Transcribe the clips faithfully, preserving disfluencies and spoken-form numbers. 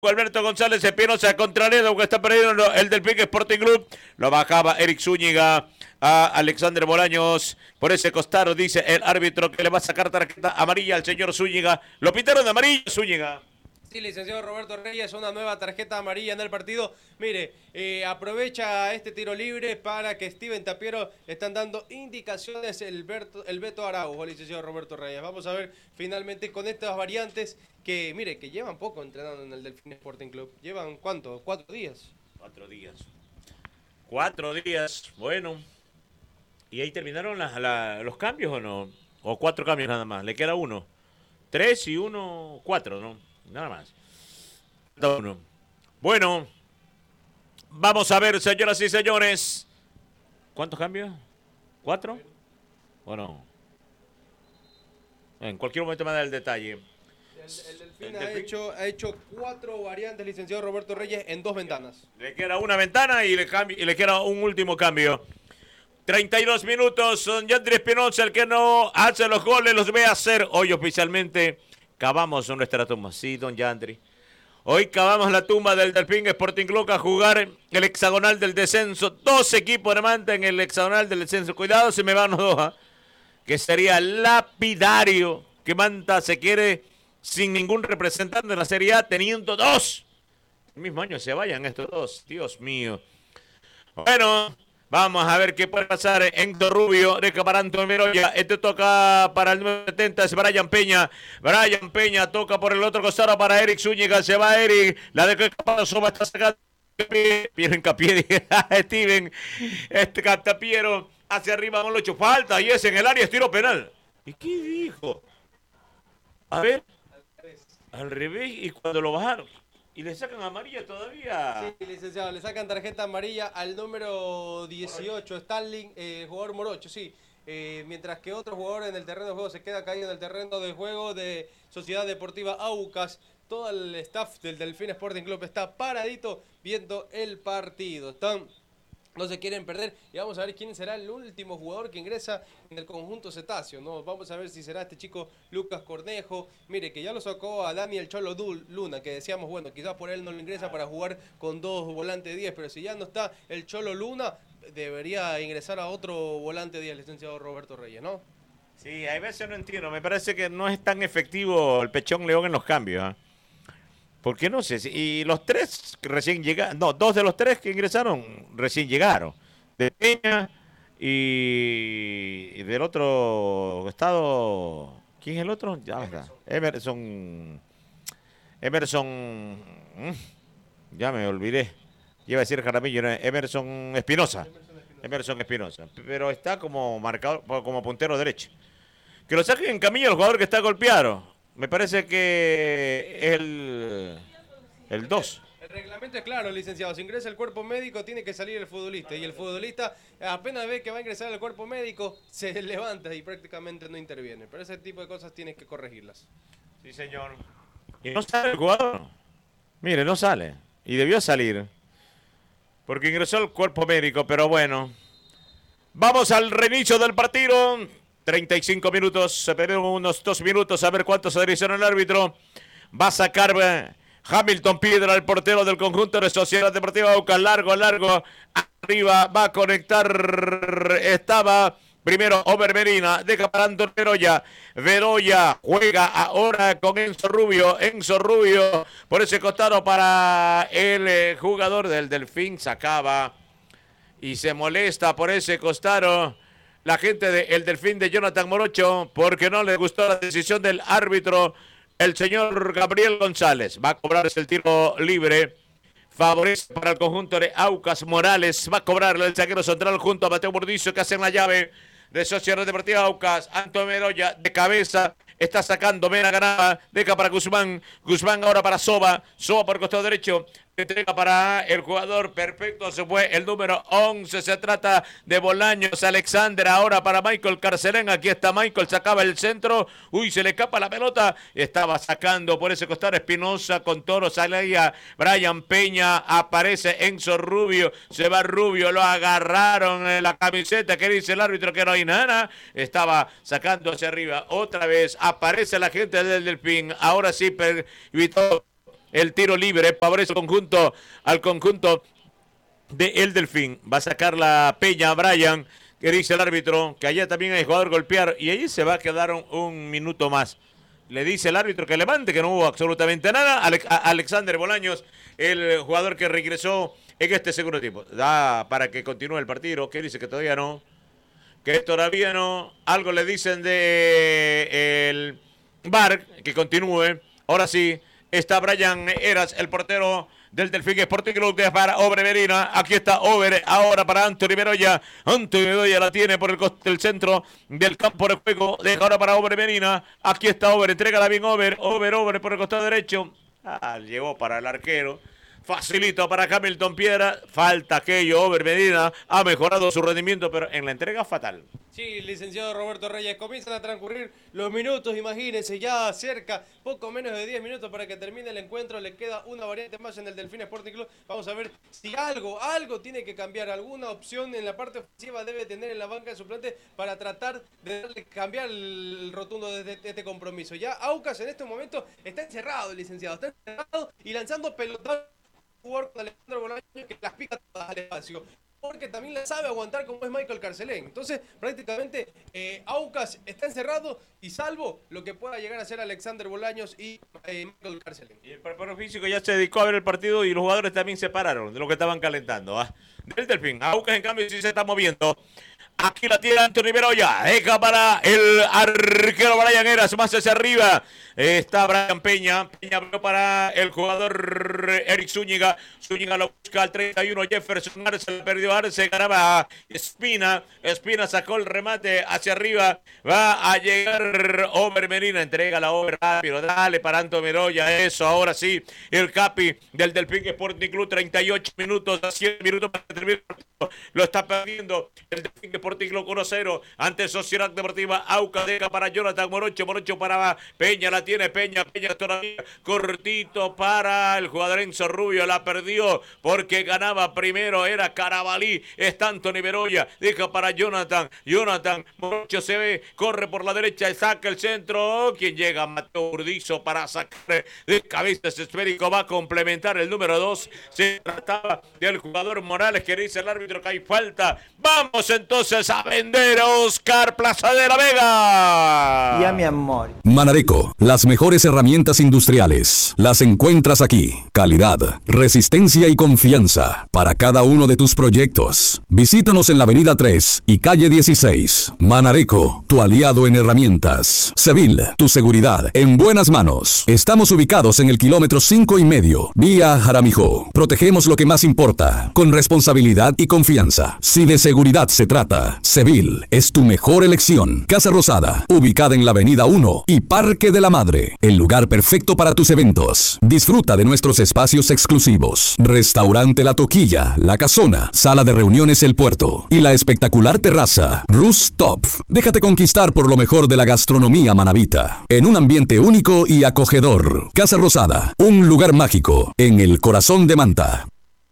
Alberto González Espinosa contra Ledo, que está perdiendo el Delfín Sporting Club. Lo bajaba Eric Zúñiga a Alexander Bolaños. Por ese costado dice el árbitro que le va a sacar tarjeta amarilla al señor Zúñiga. Lo pintaron de amarillo, Zúñiga. Sí, licenciado Roberto Reyes, una nueva tarjeta amarilla en el partido. Mire, eh, aprovecha este tiro libre para que Steven Tapiero están dando indicaciones el, Berto, el Beto Araujo, licenciado Roberto Reyes. Vamos a ver finalmente con estas variantes que, mire, que llevan poco entrenando en el Delfín Sporting Club. ¿Llevan cuánto? ¿Cuatro días? Cuatro días. Cuatro días, bueno. ¿Y ahí terminaron la, la, los cambios o no? ¿O cuatro cambios nada más? ¿Le queda uno? Tres y uno, cuatro, ¿no? Nada más. Uno. Bueno, vamos a ver, señoras y señores. ¿Cuántos cambios? ¿Cuatro? ¿O no? En cualquier momento me da el detalle. El, el Delfín, el ha, Delfín. Hecho, ha hecho cuatro variantes, licenciado Roberto Reyes, en dos ventanas. Le queda una ventana y le, cambio, y le queda un último cambio. treinta y dos minutos, son Yandri Espinosa el que no hace los goles, los ve hacer hoy oficialmente. Cavamos nuestra tumba, sí, don Yandri. Hoy cavamos la tumba del Delfín Sporting Club a jugar el hexagonal del descenso. Dos equipos hermano en el hexagonal del descenso. Cuidado si me van los dos, ¿eh? Que sería lapidario que Manta se quiere sin ningún representante de la Serie A, teniendo dos. El mismo año se vayan estos dos, Dios mío. Bueno, vamos a ver qué puede pasar. Enzo Rubio de Caparanto Meroya. Este toca para el número setenta, es Brian Peña. Brian Peña toca por el otro costado para Eric Zúñiga. Se va Eric. La de Caparanto está sacando. Piero hincapié, Steven. Este Cantapiero hacia arriba con ocho. Falta y es en el área, es tiro penal. ¿Y qué dijo? A ver. Al revés, y cuando lo bajaron. ¿Y le sacan amarilla todavía? Sí, licenciado, le sacan tarjeta amarilla al número dieciocho, Stanley, eh, jugador Morocho, sí. Eh, mientras que otro jugador en el terreno de juego se queda caído en el terreno de juego de Sociedad Deportiva Aucas. Todo el staff del Delfín Sporting Club está paradito viendo el partido. Están... No se quieren perder y vamos a ver quién será el último jugador que ingresa en el conjunto cetáceo, ¿no? Vamos a ver si será este chico Lucas Cornejo. Mire, que ya lo sacó a Daniel Cholo Luna, que decíamos, bueno, quizás por él no lo ingresa para jugar con dos volantes diez, pero si ya no está el Cholo Luna, debería ingresar a otro volante diez, licenciado Roberto Reyes, ¿no? Sí, hay veces no entiendo, me parece que no es tan efectivo el Pechón León en los cambios, ¿eh? ¿Por qué no sé? Y los tres recién llegaron, no, dos de los tres que ingresaron recién llegaron. De Peña y, y del otro estado, ¿quién es el otro? Ya está. Emerson. Emerson. Ya me olvidé. Iba a decir Jaramillo, Emerson Espinosa. Emerson Espinosa. Pero está como marcador, como puntero derecho. Que lo saquen en camilla el jugador que está golpeado. Me parece que es el, el dos. El reglamento es claro, licenciado. Si ingresa el cuerpo médico, tiene que salir el futbolista. Y el futbolista, apenas ve que va a ingresar al cuerpo médico, se levanta y prácticamente no interviene. Pero ese tipo de cosas tienes que corregirlas. Sí, señor. Y no sale el jugador. Mire, no sale. Y debió salir. Porque ingresó el cuerpo médico, pero bueno. Vamos al reinicio del partido. treinta y cinco minutos, se perdieron unos dos minutos, a ver cuánto se adiciona el árbitro. Va a sacar eh, Hamilton Piedra, el portero del conjunto de Sociedad Deportiva Aucas. Largo, largo, arriba, va a conectar, estaba primero Ober Medina, deja para Anton Veroya. Veroya juega ahora con Enzo Rubio, Enzo Rubio por ese costado para el eh, jugador del Delfín, sacaba y se molesta por ese costado. La gente del Delfín de Jonathan Morocho, porque no le gustó la decisión del árbitro, el señor Gabriel González. Va a cobrarse el tiro libre. Favorece para el conjunto de Aucas Morales. Va a cobrarle el zaguero central junto a Mateo Burdizo, que hacen la llave de Sociedad Deportiva Aucas. Antonio Meroya de cabeza. Está sacando Mena Ganaba. Deja para Guzmán. Guzmán ahora para Soba. Soba por el costado derecho. Entrega para el jugador perfecto, se fue el número once, se trata de Bolaños, Alexander ahora para Michael Carcelén, aquí está Michael, sacaba el centro, uy, se le escapa la pelota, estaba sacando por ese costado Espinosa con Toro, salía Brian Peña, aparece Enzo Rubio, se va Rubio, lo agarraron en la camiseta, que dice el árbitro que no hay nada, estaba sacando hacia arriba, otra vez aparece la gente del Delfín, ahora sí evitó el tiro libre, favorece al conjunto, al conjunto de El Delfín. Va a sacar la Peña Brian, que dice el árbitro que allá también hay jugador golpear y allí se va a quedar un, un minuto más. Le dice el árbitro que levante, que no hubo absolutamente nada. Ale- a Alexander Bolaños, el jugador que regresó en este segundo tiempo. Da para que continúe el partido, que dice que todavía no. Que todavía no. Algo le dicen de el V A R, que continúe. Ahora sí, está Brian Eras, el portero del Delfín Sporting Club, que es para Obre Medina. Aquí está Obre, ahora para Anthony Bedoya. Anthony Bedoya la tiene por el, coste, el centro del campo de juego. Deja ahora para Obre Medina. Aquí está Obre, entrégala bien Obre. Obre, Obre por el costado derecho. Ah, llegó para el arquero. Facilito para Hamilton Piedra. Falta aquello. Obre Medina ha mejorado su rendimiento, pero en la entrega fatal. Sí, licenciado Roberto Reyes, comienzan a transcurrir los minutos, imagínense, ya cerca, poco menos de diez minutos para que termine el encuentro, le queda una variante más en el Delfín Sporting Club. Vamos a ver si algo, algo tiene que cambiar, alguna opción en la parte ofensiva debe tener en la banca de suplente para tratar de darle, cambiar el rotundo de este, de este compromiso. Ya Aucas en este momento está encerrado, licenciado, está encerrado y lanzando pelotazos jugador con Alejandro Bolaños que las pica todas al espacio. Porque también la sabe aguantar como es Michael Carcelén. Entonces, prácticamente, eh, Aucas está encerrado y salvo lo que pueda llegar a ser Alexander Bolaños y eh, Michael Carcelén. Y el preparo físico ya se dedicó a ver el partido y los jugadores también se pararon de lo que estaban calentando. ¿Ah? Del Delfín, Aucas en cambio sí se está moviendo. Aquí la tiene Anthony Bedoya. Deja para el arquero Brian Eras. Más hacia arriba. Está Brian Peña. Peña abrió para el jugador Eric Zúñiga. Zúñiga lo busca al treinta y uno. Jefferson Arce lo perdió. Arce ganaba Espina. Espina sacó el remate hacia arriba. Va a llegar Ober Medina. Entrega la Ober rápido. Dale para Anthony Bedoya. Eso, ahora sí. El capi del Delfín Sporting Club. treinta y ocho minutos. A siete minutos para terminar el partido. Lo está perdiendo el Delfín Sporting Club uno cero ante Sociedad Deportiva Aucas. Deja para Jonathan Morocho, Morocho para Peña, la tiene Peña, Peña todavía cortito para el jugador Enzo Rubio, la perdió porque ganaba primero, era Carabalí, está Anthony Bedoya, deja para Jonathan, Jonathan Morocho se ve, corre por la derecha, saca el centro, quien llega, Mateo Urdizo para sacar de cabeza ese esférico, va a complementar el número dos, se trataba del jugador Morales que dice el árbitro que hay falta, vamos entonces a vender a Oscar Plaza de la Vega. Ya mi amor. Manareco, las mejores herramientas industriales. Las encuentras aquí. Calidad, resistencia y confianza para cada uno de tus proyectos. Visítanos en la avenida tres y calle dieciséis. Manareco, tu aliado en herramientas. Sevil, tu seguridad en buenas manos. Estamos ubicados en el kilómetro cinco y medio, vía Jaramijó. Protegemos lo que más importa, con responsabilidad y confianza. Si de seguridad se trata, Sevil es tu mejor elección. Casa Rosada, ubicada en la avenida uno y Parque de la Madre, el lugar perfecto para tus eventos. Disfruta de nuestros espacios exclusivos. Restaurante La Toquilla, La Casona, Sala de Reuniones El Puerto y la espectacular terraza Rooftop. Déjate conquistar por lo mejor de la gastronomía manabita, en un ambiente único y acogedor. Casa Rosada, un lugar mágico en el corazón de Manta.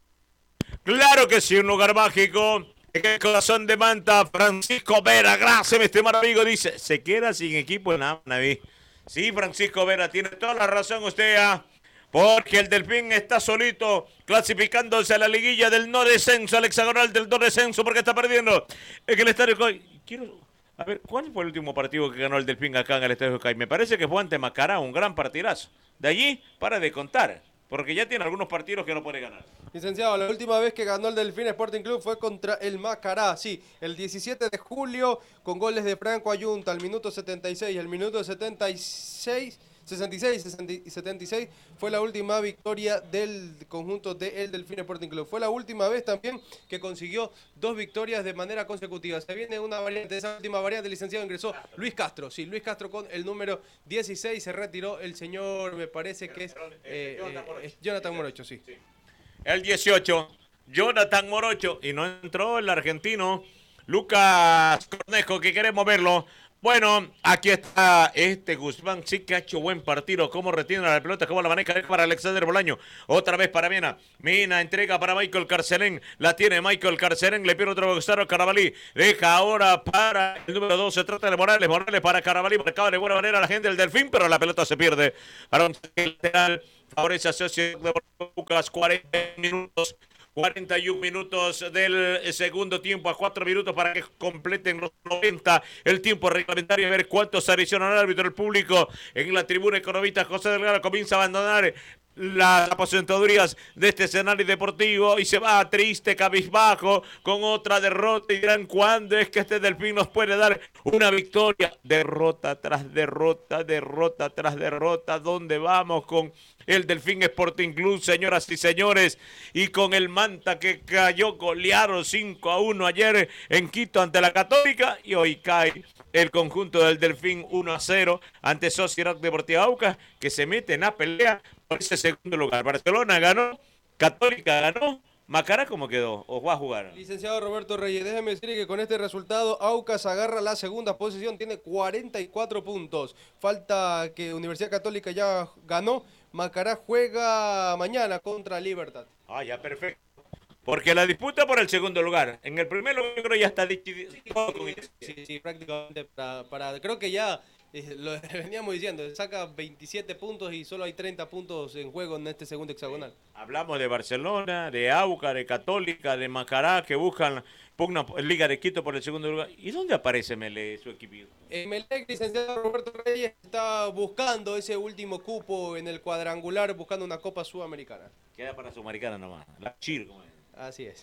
Claro que sí, un lugar mágico. En el corazón de Manta, Francisco Vera, gracias mi estimado amigo, dice, se queda sin equipo en Naví. Sí, Francisco Vera, tiene toda la razón usted, ¿ah? Porque el Delfín está solito, clasificándose a la liguilla del no descenso, al hexagonal del no descenso, porque está perdiendo en el estadio. Quiero, a ver, ¿cuál fue el último partido que ganó el Delfín acá en el estadio Cay? Me parece que fue ante Macará, un gran partidazo. De allí, para de contar, porque ya tiene algunos partidos que no puede ganar. Licenciado, la última vez que ganó el Delfín Sporting Club fue contra el Macará, sí, el diecisiete de julio con goles de Franco Ayunta al minuto setenta y seis, el minuto setenta y seis, sesenta y seis y setenta y seis fue la última victoria del conjunto del Delfín Sporting Club. Fue la última vez también que consiguió dos victorias de manera consecutiva. Se viene una variante, esa última variante, licenciado, ingresó Luis Castro, sí, Luis Castro con el número dieciséis, se retiró el señor, me parece que es eh, eh, Jonathan Morocho, sí. El dieciocho, Jonathan Morocho, y no entró el argentino Lucas Cornejo, que queremos verlo. Bueno, aquí está este Guzmán, sí que ha hecho buen partido. Cómo retiene la pelota, cómo la maneja para Alexander Bolaño. Otra vez para Mena. Mena entrega para Michael Carcelén. La tiene Michael Carcelén. Le pierde otro Gustavo Carabalí. Deja ahora para el número dos. Se trata de Morales. Morales para Carabalí. Marcaba de buena manera a la gente del Delfín, pero la pelota se pierde. Para un lateral. Favorece a Sociedad de Lucas. cuarenta minutos. cuarenta y un minutos del segundo tiempo, a cuatro minutos para que completen los noventa el tiempo reglamentario. A ver cuántos adicionan al árbitro. El público en la tribuna economista José Delgado comienza a abandonar las aposentadorías de este escenario deportivo y se va triste, cabizbajo, con otra derrota. Y dirán, ¿cuándo es que este Delfín nos puede dar una victoria? Derrota tras derrota, derrota tras derrota. ¿Dónde vamos con el Delfín Sporting Club, señoras y señores? Y con el Manta que cayó goleado cinco a uno ayer en Quito ante la Católica, y hoy cae el conjunto del Delfín uno a cero ante Sociedad Deportiva Aucas, que se mete en la pelea por ese segundo lugar. Barcelona ganó, Católica ganó. Macará, ¿cómo quedó? ¿O va a jugar? Licenciado Roberto Reyes, déjeme decirle que con este resultado Aucas agarra la segunda posición, tiene cuarenta y cuatro puntos. Falta que Universidad Católica ya ganó. Macará juega mañana contra Libertad. Ah, ya, perfecto. Porque la disputa por el segundo lugar. En el primer lugar yo creo ya está decidido. Sí, sí, sí, prácticamente para, para creo que ya eh, lo veníamos diciendo, saca veintisiete puntos y solo hay treinta puntos en juego en este segundo hexagonal. Hablamos de Barcelona, de Aucas, de Católica, de Macará, que buscan pugna Liga de Quito por el segundo lugar. ¿Y dónde aparece Mele, su equipo? Emelec, licenciado Roberto Reyes, está buscando ese último cupo en el cuadrangular, buscando una Copa Sudamericana. Queda para Sudamericana nomás. La Chir, ¿cómo es? Así es.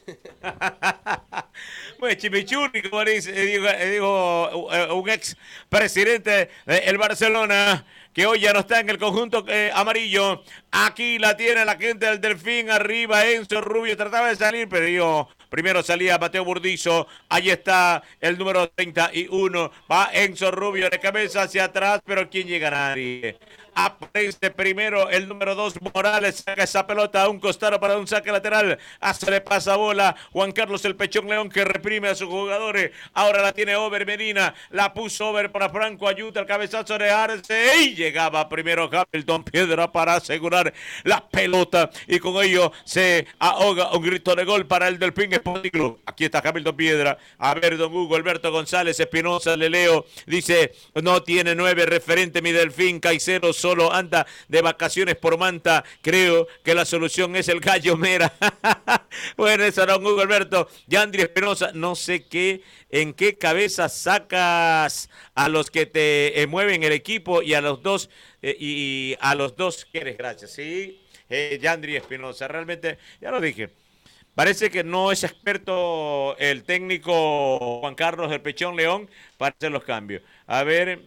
Bueno, Chimichurri, como dice, digo, digo un ex presidente del Barcelona, que hoy ya no está en el conjunto eh, amarillo. Aquí la tiene la gente del Delfín, arriba Enzo Rubio, trataba de salir, pero yo, primero salía Mateo Burdizo, ahí está el número treinta y uno, va Enzo Rubio de cabeza hacia atrás, pero ¿quién llega? Nadie. Aparece primero el número dos, Morales, saca esa pelota a un costado para un saque lateral, hace le pasa bola Juan Carlos el Pechón León, que reprime a sus jugadores. Ahora la tiene Over Medina, la puso Over para Franco Ayuta, el cabezazo de Arce, y llegaba primero Hamilton Piedra para asegurar la pelota, y con ello se ahoga un grito de gol para el Delfín Sporting Club. Aquí está Hamilton Piedra, a ver don Hugo Alberto González Espinosa, le leo, dice, no tiene nueve referente mi Delfín, Caicedo solo anda de vacaciones por Manta, creo que la solución es el Gallo Mera. Bueno, eso don Hugo Alberto. Yandri Espinosa, no sé qué, en qué cabeza sacas a los que te eh, mueven el equipo y a los dos, eh, y a los dos quieres, gracias, sí, eh, Yandri Espinosa, realmente, ya lo dije, parece que no es experto el técnico Juan Carlos del Pechón León para hacer los cambios. A ver,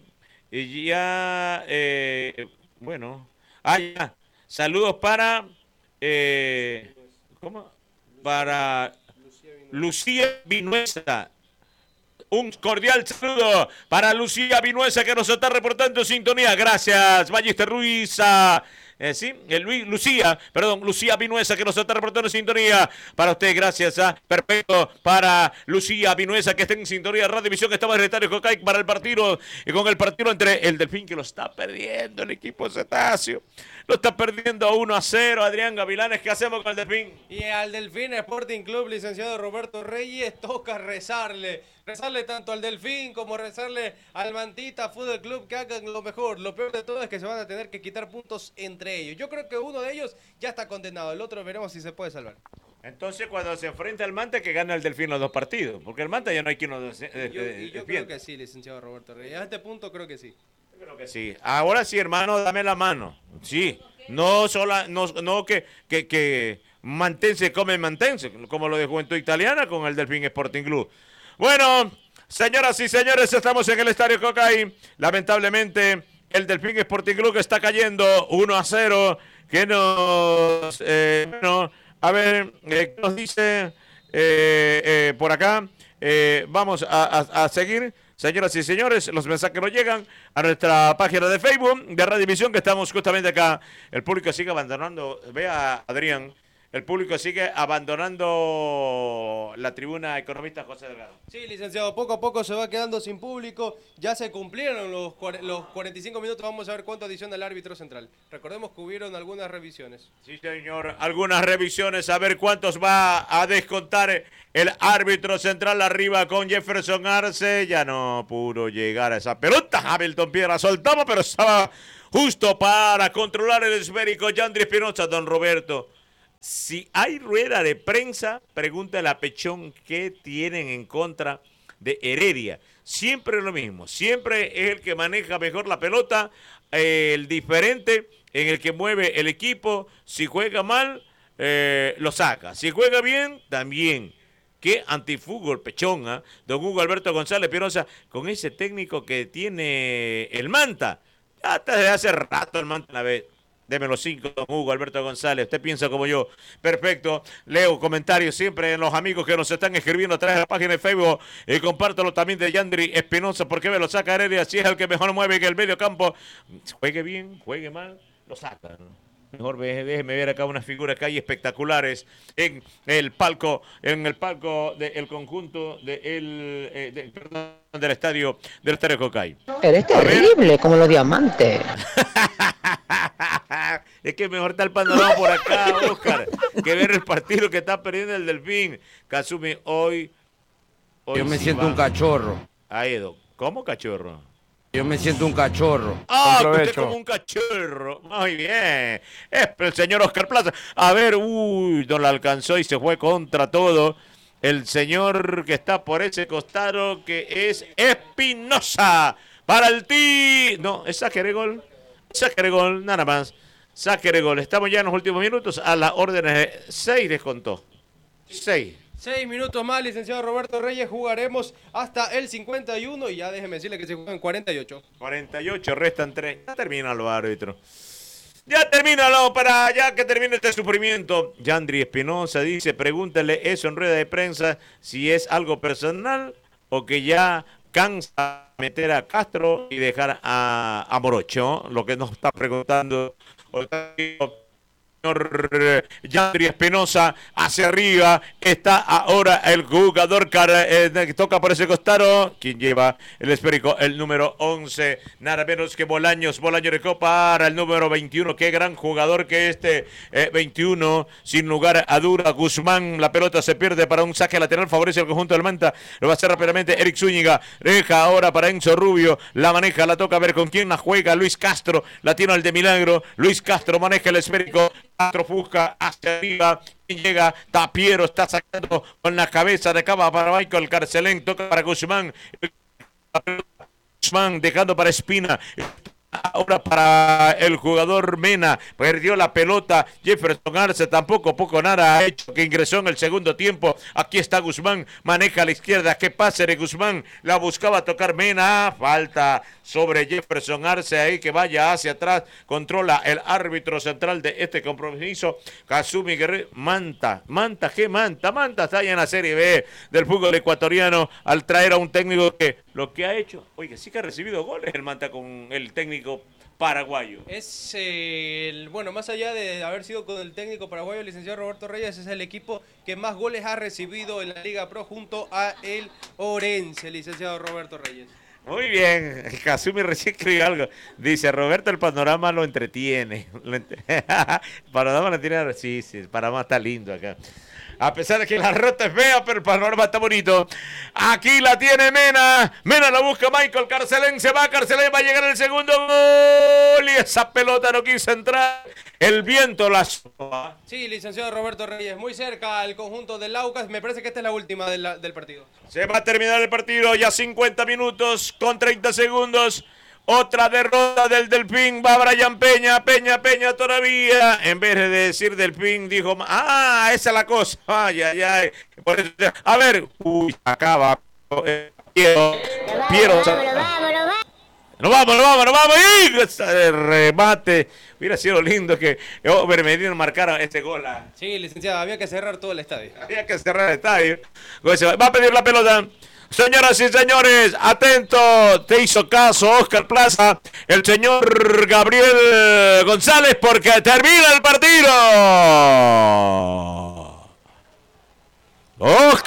ya, eh, bueno, ah, ya, saludos para, eh, ¿cómo? Para Lucía Vinuesa. Un cordial saludo para Lucía Vinuesa, que nos está reportando sintonía. Gracias, Ballester Ruiz. Eh, sí, el Luis, Lucía, perdón, Lucía Vinuesa, que nos está reportando sintonía. Para usted, gracias. ¿eh? Perfecto, para Lucía Vinuesa, que está en sintonía. Radio Visión, que estaba en el Estadio Cocay para el partido, y con el partido entre el Delfín, que lo está perdiendo el equipo cetáceo. Lo está perdiendo uno a cero, Adrián Gavilanes. ¿Qué hacemos con el Delfín? Y al Delfín Sporting Club, licenciado Roberto Reyes, toca rezarle. Rezarle tanto al Delfín como rezarle al Mantita Fútbol Club, que hagan lo mejor. Lo peor de todo es que se van a tener que quitar puntos entre ellos. Yo creo que uno de ellos ya está condenado, el otro veremos si se puede salvar. Entonces, cuando se enfrenta al Manta, que gana el Delfín los dos partidos, porque el Manta ya no hay quien nos eh, yo, eh, y yo creo que sí, licenciado Roberto Reyes. A este punto creo que sí. Yo creo que sí. Ahora sí, hermano, dame la mano. Sí. No sola, no, no que, que, que manténse, come manténse, como lo de Juventud Italiana con el Delfín Sporting Club. Bueno, señoras y señores, estamos en el Estadio Cocay. Lamentablemente, el Delfín Sporting Club está cayendo uno a cero. Que nos, eh, bueno, a ver, eh, ¿qué nos dice eh, eh, por acá? Eh, vamos a, a, a seguir. Señoras y señores, los mensajes nos llegan a nuestra página de Facebook de Radio Visión, que estamos justamente acá. El público sigue abandonando. Vea, Adrián, el público sigue abandonando la tribuna economista José Delgado. Sí, licenciado, poco a poco se va quedando sin público. Ya se cumplieron los, los cuarenta y cinco minutos. Vamos a ver cuánto adiciona el árbitro central. Recordemos que hubieron algunas revisiones. Sí, señor. Algunas revisiones. A ver cuántos va a descontar el árbitro central arriba con Jefferson Arce. Ya no pudo llegar a esa pelota. Hamilton Piedra soltaba, pero estaba justo para controlar el esférico. Yandri Espinosa, don Roberto. Si hay rueda de prensa, pregúntale a Pechón qué tienen en contra de Heredia. Siempre lo mismo, siempre es el que maneja mejor la pelota, eh, el diferente en el que mueve el equipo. Si juega mal, eh, lo saca. Si juega bien, también. Qué antifútbol Pechón, ¿eh? Don Hugo Alberto González Pirosa, con ese técnico que tiene el Manta. Hasta desde hace rato el Manta la vez. Deme los cinco, don Hugo Alberto González. Usted piensa como yo. Perfecto. Leo comentarios siempre en los amigos que nos están escribiendo a través de la página de Facebook. Y compártelo también de Yandri Espinosa. Porque me lo saca Heredia. Si es el que mejor mueve en el medio campo. Juegue bien, juegue mal, lo saca, ¿no? Mejor déjeme ver acá unas figuras que hay espectaculares en el palco, en el palco del conjunto de el, eh, de, perdón, del estadio del estadio Cocay. Eres terrible, como los diamantes. Es que mejor está el panorama por acá, Oscar, que ver el partido que está perdiendo el Delfín. Kazumi, hoy, hoy yo me sí siento va un cachorro. a Edo. ¿Cómo cachorro? Yo me siento un cachorro. Ah, usted como un cachorro. Muy bien. Es el señor Oscar Plaza. A ver, uy, no la alcanzó y se fue contra todo. El señor que está por ese costado, que es Espinosa. Para el ti. No, es saque de gol. Saque de gol, nada más. Saque de gol. Estamos ya en los últimos minutos. A las órdenes de seis descontó. Seis. Seis minutos más, licenciado Roberto Reyes, jugaremos hasta el cincuenta y uno y ya déjeme decirle que se juegan cuarenta y ocho. cuarenta y ocho, restan tres. Ya termínalo, árbitro. Ya termínalo para ya que termine este sufrimiento. Yandri Espinosa dice, pregúntale eso en rueda de prensa si es algo personal o que ya cansa meter a Castro y dejar a, a Morocho. Lo que nos está preguntando señor Yandri Espinosa, hacia arriba está ahora el jugador que eh, toca por ese costado, quien lleva el esférico, el número once, nada menos que Bolaños, Bolaños de Copa para el número veintiuno, qué gran jugador que este eh, veintiuno, sin lugar a duda. Guzmán, la pelota se pierde para un saque lateral, favorece al conjunto del Manta, lo va a hacer rápidamente Eric Zúñiga, deja ahora para Enzo Rubio, la maneja, la toca a ver con quién la juega, Luis Castro, la tiene al de Milagro, Luis Castro maneja el esférico, Castro busca hacia arriba y llega Tapiero, está sacando con la cabeza de cama para Michael Carcelén, toca para Guzmán, Guzmán dejando para Espina, ahora para el jugador Mena, perdió la pelota Jefferson Arce, tampoco poco nada ha hecho, que ingresó en el segundo tiempo. Aquí está Guzmán, maneja a la izquierda, que pase de Guzmán, la buscaba tocar Mena, falta sobre Jefferson Arce, ahí que vaya hacia atrás, controla el árbitro central de este compromiso, Kazumi Guerrero. Manta, Manta, ¿qué Manta? Manta está ya en la Serie B del fútbol ecuatoriano al traer a un técnico que lo que ha hecho, oye, sí que ha recibido goles el Manta con el técnico paraguayo. Es eh, el, bueno, más allá de haber sido con el técnico paraguayo, el licenciado Roberto Reyes, es el equipo que más goles ha recibido en la Liga Pro junto a el Orense, el licenciado Roberto Reyes. Muy bien, Kazumi recién escribió algo. Dice, Roberto, el panorama lo entretiene. el panorama lo entretiene. Sí, sí, el panorama está lindo acá. A pesar de que la rota es fea, pero el panorama está bonito. Aquí la tiene Mena. Mena la busca Michael Carcelén. Se va, Carcelén va a llegar el segundo gol. Y esa pelota no quiso entrar. El viento la soba. Sí, licenciado Roberto Reyes, muy cerca al conjunto del Laucas. Me parece que esta es la última de la, del partido. Se va a terminar el partido, ya cincuenta minutos con treinta segundos. Otra derrota del Delfín, va Brian Peña, Peña, Peña todavía. En vez de decir Delfín, dijo, ah, esa es la cosa. Ay, ay, ay. A ver, uy, acaba. Eh, Piero, Piero. Nos vamos, nos vamos, nos vamos. ¡Y! Ese remate. Hubiera sido lindo que Over Medina marcara este gol. Sí, licenciado, había que cerrar todo el estadio. Había que cerrar el estadio. Va a pedir la pelota. Señoras y señores, atento, te hizo caso Oscar Plaza, el señor Gabriel González, porque termina el partido.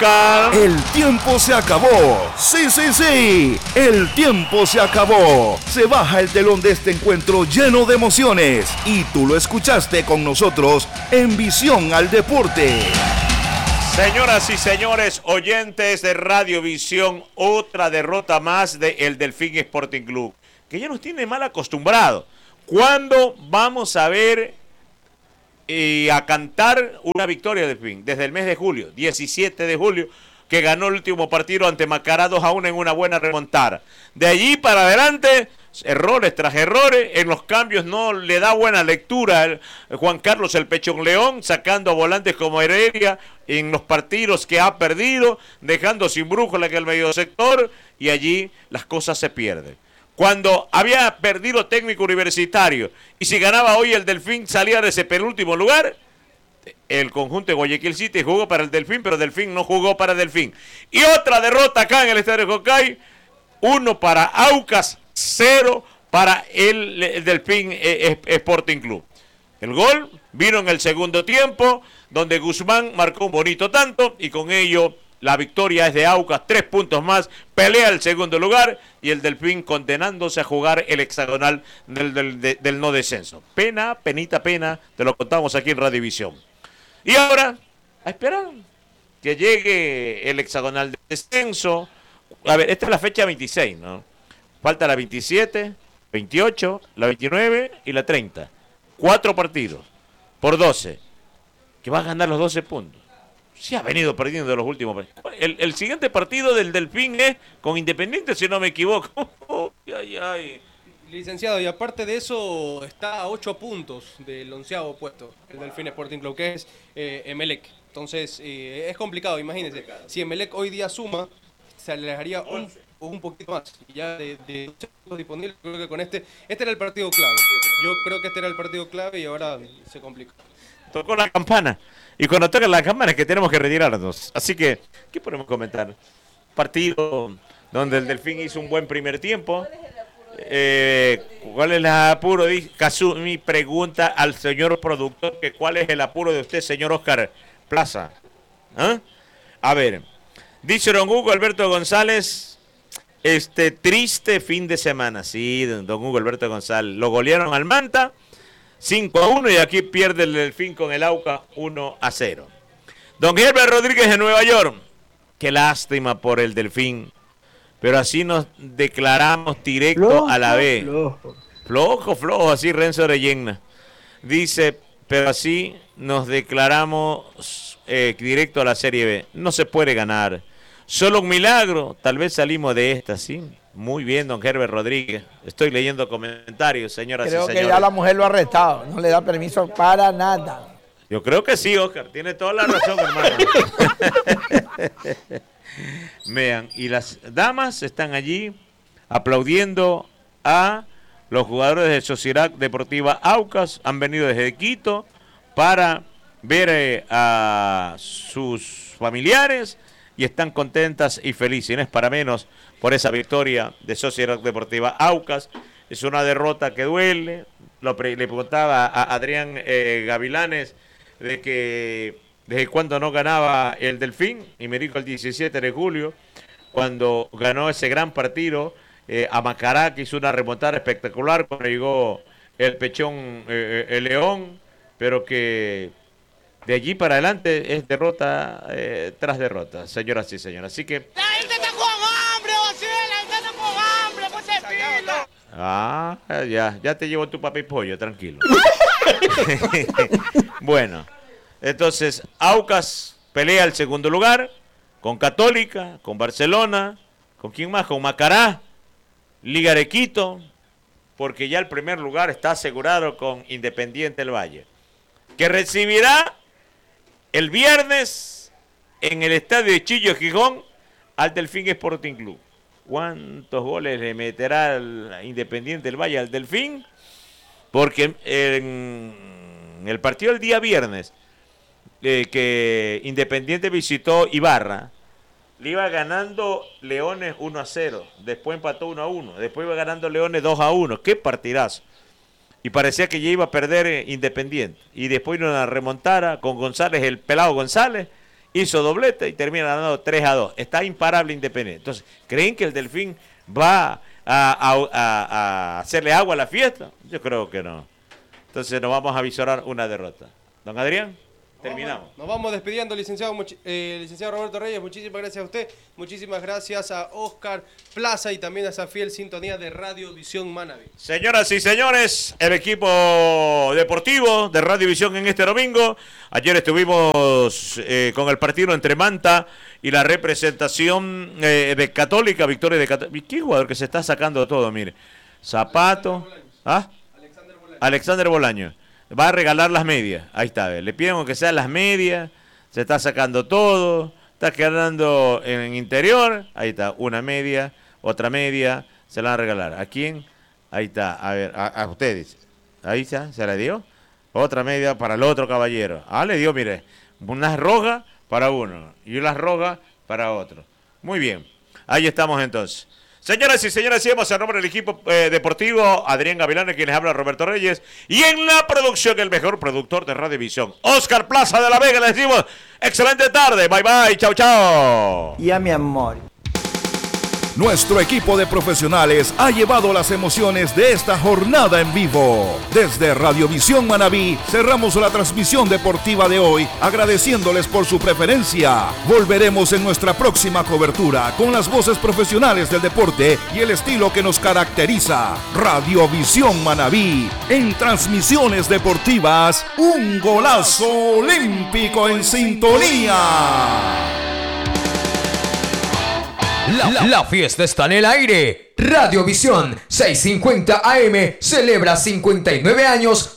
Oscar. El tiempo se acabó. Sí, sí, sí. El tiempo se acabó. Se baja el telón de este encuentro lleno de emociones. Y tú lo escuchaste con nosotros en Visión al Deporte. Señoras y señores, oyentes de Radiovisión, otra derrota más de el Delfín Sporting Club, que ya nos tiene mal acostumbrados. ¿Cuándo vamos a ver y a cantar una victoria del Delfín? Desde el mes de julio, diecisiete de julio, que ganó el último partido ante Macará dos a uno en una buena remontada. De allí para adelante, errores tras errores, en los cambios no le da buena lectura el Juan Carlos el Pechón León, sacando a volantes como Heredia en los partidos que ha perdido, dejando sin brújula que el medio sector, y allí las cosas se pierden. Cuando había perdido técnico universitario, y si ganaba hoy el Delfín salía de ese penúltimo lugar, el conjunto de Guayaquil City jugó para el Delfín, pero Delfín no jugó para el Delfín. Y otra derrota acá en el Estadio Jocay, uno para Aucas, cero para el, el Delfín eh, Sporting Club. El gol vino en el segundo tiempo, donde Guzmán marcó un bonito tanto, y con ello la victoria es de Aucas, tres puntos más, pelea el segundo lugar, y el Delfín condenándose a jugar el hexagonal del, del, del, del no descenso. Pena, penita, pena, te lo contamos aquí en Radiovisión. Y ahora, a esperar que llegue el hexagonal de descenso. A ver, esta es la fecha veintiséis, ¿no? Falta la veintisiete, veintiocho, la veintinueve y la treinta. Cuatro partidos por doce. Que va a ganar los doce puntos. Sí ha venido perdiendo los últimos. El, el siguiente partido del Delfín es con Independiente, si no me equivoco. Ay, ay. Licenciado, y aparte de eso, está a ocho puntos del onceavo puesto, el Delfín Sporting Club, que es eh, Emelec. Entonces, eh, es complicado, imagínense. Si Emelec hoy día suma, se alejaría un, un poquito más. Y ya de, de puntos disponibles, creo que con este, este era el partido clave. Yo creo que este era el partido clave y ahora se complica. Tocó la campana. Y cuando toca la campana es que tenemos que retirarnos. Así que, ¿qué podemos comentar? Partido donde el Delfín hizo un buen primer tiempo. Eh, ¿Cuál es el apuro? Kazumi pregunta al señor productor que cuál es el apuro de usted, señor Oscar Plaza. ¿Ah? A ver, dice don Hugo Alberto González, este triste fin de semana. Sí, don Hugo Alberto González, lo golearon al Manta cinco a uno y aquí pierde el Delfín con el Auca uno a cero. Don Herbert Rodríguez de Nueva York, qué lástima por el Delfín. Pero así nos declaramos directo flojo, a la B. Flojo, flojo, flojo así Renzo Orellena. Dice, pero así nos declaramos eh, directo a la Serie B. No se puede ganar. Solo un milagro. Tal vez salimos de esta, ¿sí? Muy bien, don Herbert Rodríguez. Estoy leyendo comentarios, señoras creo y señores. Creo que ya la mujer lo ha arrestado. No le da permiso para nada. Yo creo que sí, Oscar. Tiene toda la razón, hermano. Vean, y las damas están allí aplaudiendo a los jugadores de Sociedad Deportiva Aucas. Han venido desde Quito para ver eh, a sus familiares y están contentas y felices. Y no es para menos por esa victoria de Sociedad Deportiva Aucas. Es una derrota que duele. Lo pre- le preguntaba a Adrián eh, Gavilanes de que desde cuando no ganaba el Delfín, y me dijo el diecisiete de julio, cuando ganó ese gran partido eh, a Macará, que hizo una remontada espectacular cuando llegó el Pechón eh, el León, pero que de allí para adelante es derrota eh, tras derrota, señoras y señores. Así que... ¡La gente está con hambre, José! ¡La gente está con hambre! ¡Pues se pila! Ah, ya, ya te llevo tu papá y pollo, tranquilo. Bueno, entonces Aucas pelea el segundo lugar con Católica, con Barcelona, ¿con quién más? Con Macará, Liga de Quito, porque ya el primer lugar está asegurado con Independiente del Valle, que recibirá el viernes en el estadio de Chillo Gijón al Delfín Sporting Club. ¿Cuántos goles le meterá el Independiente del Valle al Delfín? Porque en el partido del día viernes eh, que Independiente visitó Ibarra, le iba ganando Leones uno a cero, después empató uno a uno, después iba ganando Leones dos a uno. ¡Qué partidazo! Y parecía que ya iba a perder eh, Independiente. Y después no la remontara con González, el pelado González, hizo doblete y termina ganando tres a dos. Está imparable Independiente. Entonces, ¿creen que el Delfín va a, a, a, a hacerle agua a la fiesta? Yo creo que no. Entonces nos vamos a visorar una derrota. Don Adrián, terminamos. Nos vamos despidiendo, licenciado, eh, licenciado Roberto Reyes. Muchísimas gracias a usted. Muchísimas gracias a Oscar Plaza y también a esa fiel sintonía de Radio Visión Manaví. Señoras y señores, el equipo deportivo de Radio Visión en este domingo. Ayer estuvimos eh, con el partido entre Manta y la representación eh, de Católica, victoria de Católica. ¿Qué jugador que se está sacando todo? Mire, Zapato. ¿Ah? Alexander Bolaño. Va a regalar las medias. Ahí está. Le piden que sean las medias. Se está sacando todo. Está quedando en interior. Ahí está. Una media. Otra media. Se la van a regalar. ¿A quién? Ahí está. A ver. A, a ustedes. Ahí está. ¿Se la dio? Otra media para el otro caballero. Ah, le dio, mire. Unas rojas para uno. Y unas rojas para otro. Muy bien. Ahí estamos entonces. Señoras y señores, hemos el nombre del equipo eh, deportivo, Adrián Gavilán, quien les habla, Roberto Reyes, y en la producción, el mejor productor de Radiovisión, Oscar Plaza de la Vega. Les decimos, excelente tarde, bye bye, chao chao. Y a mi amor. Nuestro equipo de profesionales ha llevado las emociones de esta jornada en vivo. Desde Radiovisión Manaví cerramos la transmisión deportiva de hoy agradeciéndoles por su preferencia. Volveremos en nuestra próxima cobertura con las voces profesionales del deporte y el estilo que nos caracteriza. Radiovisión Manaví, en transmisiones deportivas, un golazo olímpico en sintonía. La, la fiesta está en el aire. Radiovisión seiscientos cincuenta A M celebra cincuenta y nueve años